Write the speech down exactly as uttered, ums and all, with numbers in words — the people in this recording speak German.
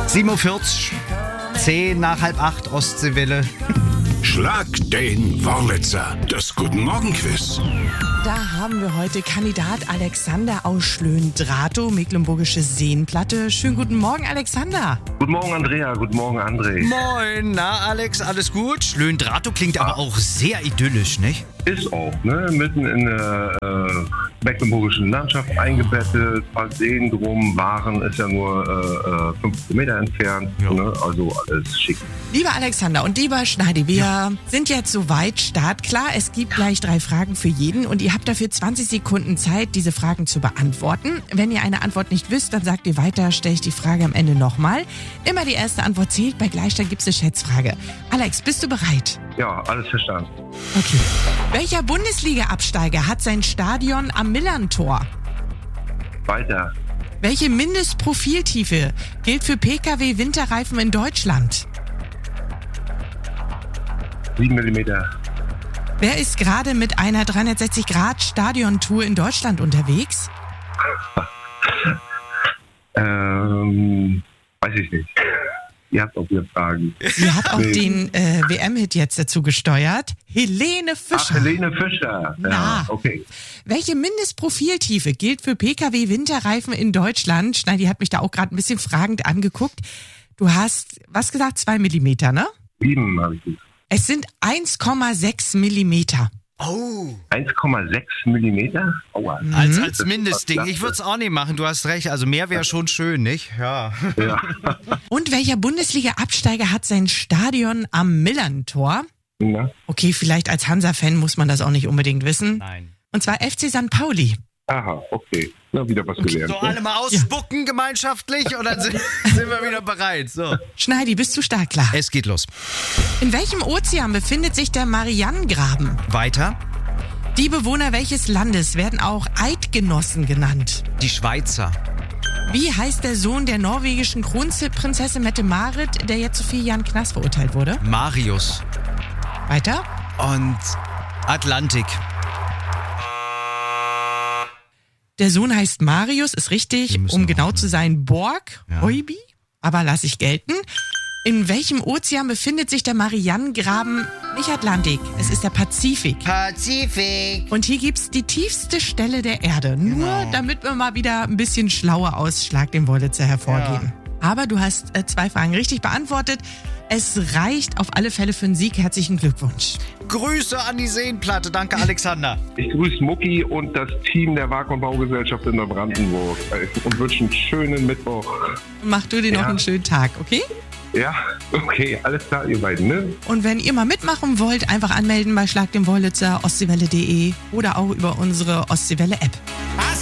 sieben Uhr vierzig, zehn nach halb acht, Ostseewelle. Schlag den Wurlitzer, das Guten Morgen Quiz. Da haben wir heute Kandidat Alexander aus Schlön-Dratow, Mecklenburgische Seenplatte. Schönen guten Morgen, Alexander. Guten Morgen, Andrea. Guten Morgen, André. Moin, na Alex, alles gut? Schlön-Dratow klingt aber auch sehr idyllisch, nicht? Ist auch, ne? Mitten in der äh, mecklenburgischen Landschaft eingebettet, ein paar Seen drum, Waren ist ja nur äh, fünf Kilometer entfernt, Ja. ne? Also alles schick. Lieber Alexander und lieber Schneidi, wir ja. sind jetzt soweit startklar. Es gibt gleich drei Fragen für jeden und ihr habt dafür zwanzig Sekunden Zeit, diese Fragen zu beantworten. Wenn ihr eine Antwort nicht wisst, dann sagt ihr weiter, stelle ich die Frage am Ende nochmal. Immer die erste Antwort zählt, bei Gleichstand gibt es eine Schätzfrage. Alex, bist du bereit? Ja, alles verstanden. Okay. Welcher Bundesliga-Absteiger hat sein Stadion am Millerntor? Weiter. Welche Mindestprofiltiefe gilt für P K W-Winterreifen in Deutschland? sieben Millimeter. Wer ist gerade mit einer dreihundertsechzig Grad Stadiontour in Deutschland unterwegs? Ähm, weiß ich nicht. Ihr habt auch wieder Fragen. Sie hat auch Nee. den äh, W M-Hit jetzt dazu gesteuert. Helene Fischer. Ach, Helene Fischer. Na. Ja, okay. Welche Mindestprofiltiefe gilt für P K W-Winterreifen in Deutschland? Schneidi hat mich da auch gerade ein bisschen fragend angeguckt. Du hast, was gesagt, zwei Millimeter, ne? sieben habe ich gesagt. Es sind eins Komma sechs Millimeter. Oh. eins Komma sechs Millimeter? Aua. Als, Mhm. als Mindestding. Ich würde es auch nicht machen, du hast recht. Also mehr wäre schon schön, nicht? Ja. Ja. Und welcher Bundesliga-Absteiger hat sein Stadion am Millerntor? Na? Okay, vielleicht als Hansa-Fan muss man das auch nicht unbedingt wissen. Nein. Und zwar F C Sankt Pauli. Aha, okay. Na, wieder was gelernt. So, ne? alle mal ausspucken gemeinschaftlich und dann sind, sind wir wieder bereit. So. Schneidi, bist du startklar? Es geht los. In welchem Ozean befindet sich der Marianengraben? Weiter. Die Bewohner welches Landes werden auch Eidgenossen genannt? Die Schweizer. Wie heißt der Sohn der norwegischen Kronprinzessin Mette-Marit, der jetzt zu vier Jahren Knast verurteilt wurde? Marius. Weiter. Und Atlantik. Der Sohn heißt Marius, ist Die richtig, müssen um auch, genau ne? zu sein, Borg, Ja. Heubi, aber lasse ich gelten. In welchem Ozean befindet sich der Marianengraben? Nicht Atlantik, es ist der Pazifik. Pazifik. Und hier gibt's die tiefste Stelle der Erde. Nur Genau. damit wir mal wieder ein bisschen schlauer aus Schlag den Wollitzer hervorgehen. Aber du hast äh, zwei Fragen richtig beantwortet. Es reicht auf alle Fälle für einen Sieg. Herzlichen Glückwunsch. Grüße an die Seenplatte. Danke, Alexander. Ich grüße Mucki und das Team der Wag- und Baugesellschaft in Neubrandenburg und wünsche einen schönen Mittwoch. Mach du dir noch Ja. einen schönen Tag, okay? Ja, okay, alles klar, ihr beiden, ne? Und wenn ihr mal mitmachen wollt, einfach anmelden bei Schlag den Wollitzer, ostseewelle punkt de oder auch über unsere Ostseewelle-App. Was?